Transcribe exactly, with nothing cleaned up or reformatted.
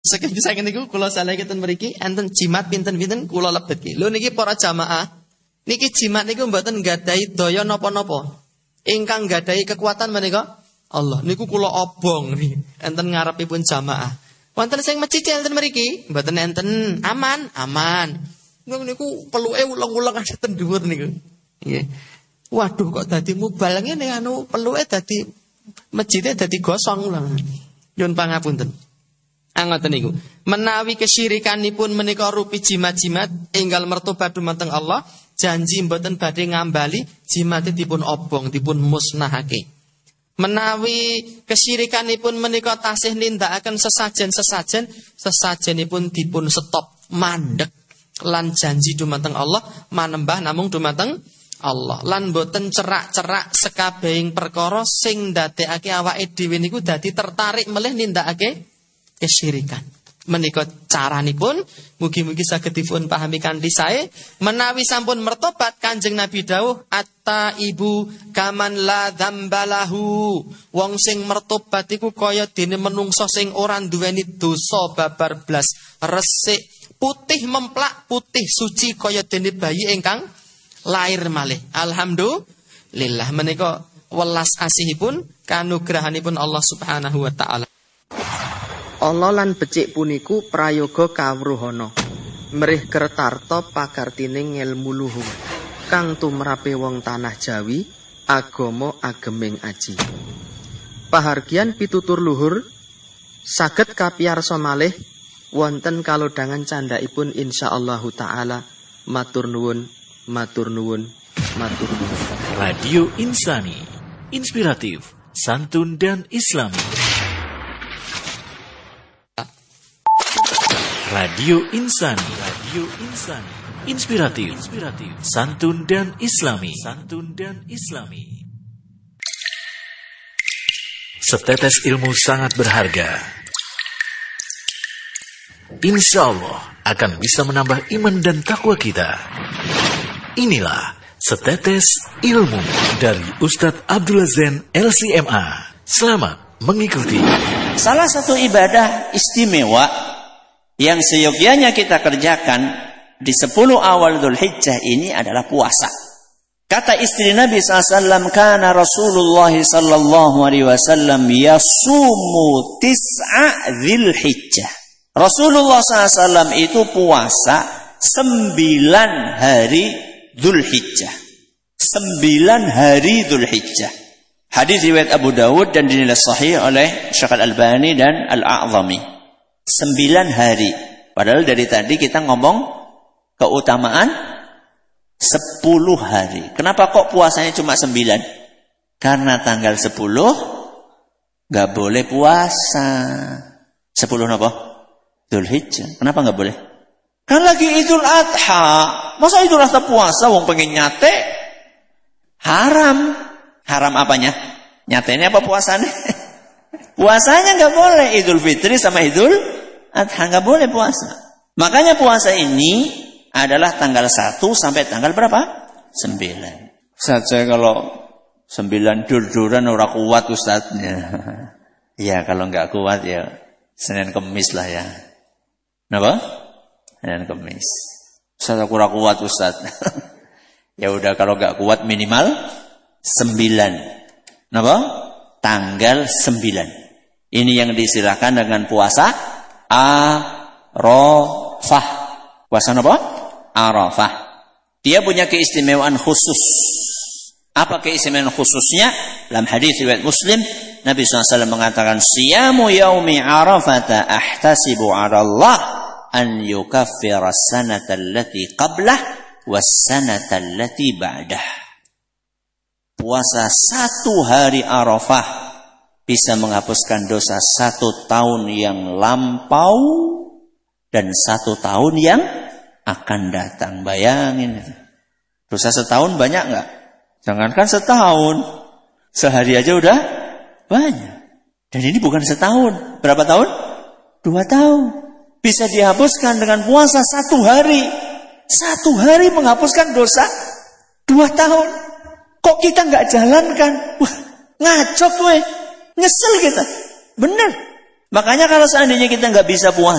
Saking niku kula salehken mriki enten jimat pinten-pinten kula lebetke. Lho niki para jamaah, niki jimat niku mboten nggadahi daya napa-napa. Ingkang nggadahi kekuatan menika Allah. Niku kula obong niki enten ngarepipun jamaah. Wonten sing masjid enten mriki, mboten enten aman, aman. Niku peluke ulang-ulang enten dhuwur niku. Nggih. Waduh kok dadi mubal ngene anu peluke dadi masjidnya dadi gosong lho. Nyuwun pangapunten. Angoten niku. Menawi kesyirikanipun menika rupi jimat-jimat enggal mertobat dumateng Allah, janji mboten badhe ngambali jimate dipun obong, dipun musnahake. Menawi kesyirikanipun menika tasih nindakaken sesajen-sesajen, sesajenipun dipun stop mandek lan janji dumateng Allah manembah namung dumateng Allah. Lan boten cerak-cerak sekabehing perkara sing ndadekake awake dhewe niku dadi tertarik melih nindakake kesyirikan. Menika caranipun mugi-mugi saged dipun pahami kanthi sae. Menawi sampun mertobat Kanjeng Nabi dawuh atta ibu kaman la dzambalahu. Wong sing mertobat iku kaya dene menungso sing ora duweni dosa babar blas, resik, putih memplak, putih suci kaya dene bayi ingkang lair malih. Alhamdulillah menika welas asihipun kanugrahanipun Allah Subhanahu wa taala. Allah lan becik puniku prayoga kawruhana. Mrih kertarta pakartining ngelmu luhung. Kang tumrape wong tanah Jawi, agama ageming aji. Pahargyan pitutur luhur saged kapiyarsa malih wonten kalodhangan candhaipun insyaallah taala. Matur nuwun, matur nuwun, matur nuwun. Radio Insani, inspiratif, santun dan islami. Radio Insani, Radio Insani, inspiratif, inspiratif, santun dan islami, santun dan islami. Setetes ilmu sangat berharga. Insya Allah akan bisa menambah iman dan takwa kita. Inilah Setetes Ilmu dari Ustadz Abdullah Zain L C M A. Selamat mengikuti. Salah satu ibadah istimewa yang seyogyanya kita kerjakan di sepuluh awal Dzulhijjah ini adalah puasa. Kata istri Nabi sallallahu alaihi wasallam, kana Rasulullah sallallahu alaihi wasallam yasumu tis'a Dzulhijjah. Rasulullah sallallahu alaihi wasallam itu puasa sembilan hari Dzulhijjah. Sembilan hari Dzulhijjah. Hadis riwayat Abu Dawud dan dinilai sahih oleh Syekh Al-Albani dan Al-A'zami. Sembilan hari. Padahal dari tadi kita ngomong keutamaan sepuluh hari. Kenapa kok puasanya cuma sembilan? Karena tanggal sepuluh gak boleh puasa. Sepuluh apa? Dzulhijjah. Kenapa gak boleh? Kan lagi Idul Adha. Masa Idul Adha puasa? Wong pengen nyate. Haram. Haram apanya? Nyatenya apa puasanya? Puasanya gak boleh. Idul Fitri sama Idul Adha gak boleh puasa. Makanya puasa ini adalah tanggal satu sampai tanggal berapa? sembilan. Ustaz, saya kalau sembilan dur-duran ora kuat Ustaznya. Ya kalau gak kuat ya Senin Kemis lah ya. Kenapa? Senin Kemis. Ustaz aku ora kuat Ustaz. Ya udah kalau gak kuat minimal sembilan. Kenapa? Tanggal sembilan. Ini yang diistilahkan dengan puasa Arafah. Puasa apa? Arafah. Dia punya keistimewaan khusus. Apa keistimewaan khususnya? Dalam hadis riwayat Muslim, Nabi shallallahu alaihi wasallam mengatakan, "Siyamu yaumi Arafata ahtasibu 'ala Allah an yukaffira as-sanata allati qablah was-sanata allati ba'dah." Puasa satu hari Arafah bisa menghapuskan dosa satu tahun yang lampau dan satu tahun yang akan datang. Bayangin. Dosa setahun banyak nggak? Jangankan setahun. Sehari aja udah banyak. Dan ini bukan setahun. Berapa tahun? Dua tahun. Bisa dihapuskan dengan puasa satu hari. Satu hari menghapuskan dosa dua tahun. Kok kita nggak jalankan? Wah, ngaco gue. Nyesel kita. Bener. Makanya kalau seandainya kita nggak bisa puasa